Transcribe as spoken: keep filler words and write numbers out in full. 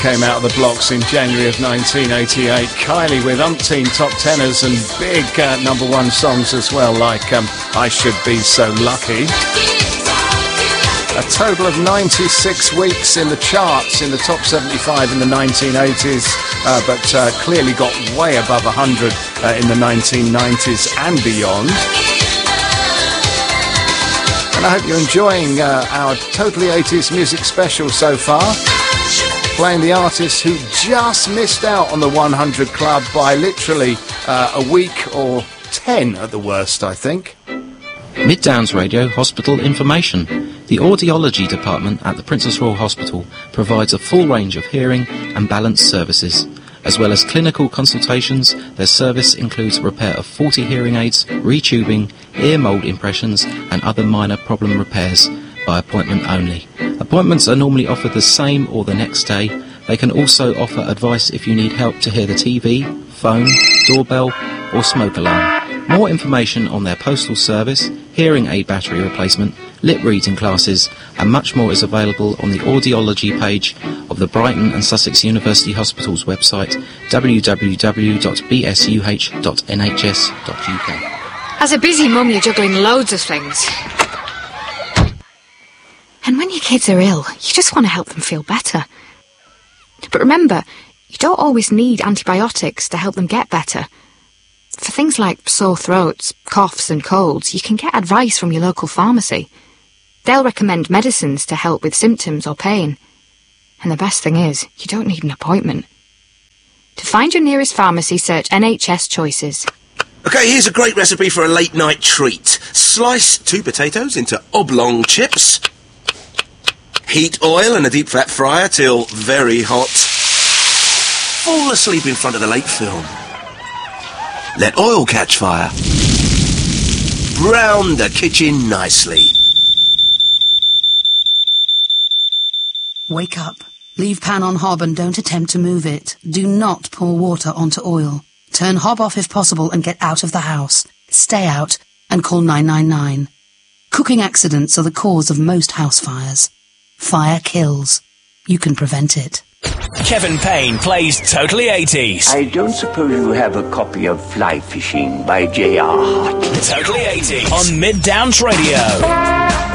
came out of the blocks in January of nineteen eighty-eight. Kylie with umpteen top tenors and big uh, number one songs as well, like um, I Should Be So Lucky. A total of ninety-six weeks in the charts, in the top seventy-five in the nineteen eighties, uh, but uh, clearly got way above one hundred uh, in the nineteen nineties and beyond. And I hope you're enjoying uh, our Totally eighties music special so far, playing the artists who just missed out on the one hundred Club by literally uh, a week or ten at the worst, I think. Mid Downs Radio Hospital information. The Audiology Department at the Princess Royal Hospital provides a full range of hearing and balance services. As well as clinical consultations, their service includes repair of faulty hearing aids, retubing, ear mould impressions and other minor problem repairs by appointment only. Appointments are normally offered the same or the next day. They can also offer advice if you need help to hear the T V, phone, doorbell or smoke alarm. More information on their postal service, hearing aid battery replacement, lip reading classes and much more is available on the audiology page of the Brighton and Sussex University Hospital's website w w w dot b s u h dot n h s dot u k. As a busy mum, you're juggling loads of things. And when your kids are ill, you just want to help them feel better. But remember, you don't always need antibiotics to help them get better. For things like sore throats, coughs and colds, you can get advice from your local pharmacy. They'll recommend medicines to help with symptoms or pain. And the best thing is, you don't need an appointment. To find your nearest pharmacy, search N H S Choices. OK, here's a great recipe for a late-night treat. Slice two potatoes into oblong chips. Heat oil in a deep-fat fryer till very hot. Fall asleep in front of the late film. Let oil catch fire. Brown the kitchen nicely. Wake up. Leave pan on hob and don't attempt to move it. Do not pour water onto oil. Turn hob off if possible and get out of the house. Stay out and call nine nine nine. Cooking accidents are the cause of most house fires. Fire kills. You can prevent it. Kevin Payne plays Totally eighties. I don't suppose you have a copy of Fly Fishing by J R Hartley. Totally eighties on Mid Downs Radio.